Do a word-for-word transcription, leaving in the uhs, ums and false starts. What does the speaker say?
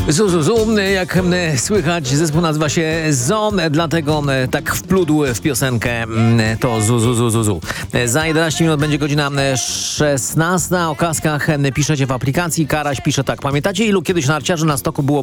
Zu, zu, zu, jak mm, słychać, zespół nazywa się Zon, dlatego mm, tak wplódł w piosenkę mm, to zu, zu, zu, zu, zu. Za jedenaście minut będzie godzina szesnasta. O kaskach mm, piszecie w aplikacji. Karaś pisze tak. Pamiętacie, ilu kiedyś narciarzy na stoku było